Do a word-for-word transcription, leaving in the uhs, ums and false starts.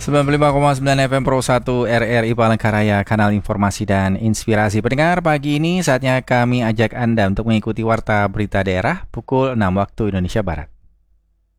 sembilan puluh lima koma sembilan F M Pro satu R R I Palangkaraya, kanal informasi dan inspirasi. Pendengar, pagi ini saatnya kami ajak Anda untuk mengikuti Warta Berita Daerah pukul enam waktu Indonesia Barat.